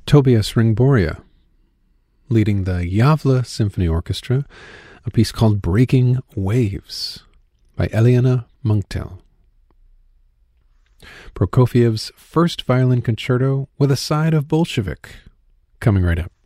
Tobias Ringboria, leading the Yavle Symphony Orchestra, a piece called Breaking Waves by Eliana Munktel. Prokofiev's first violin concerto with a side of Bolshevik, coming right up.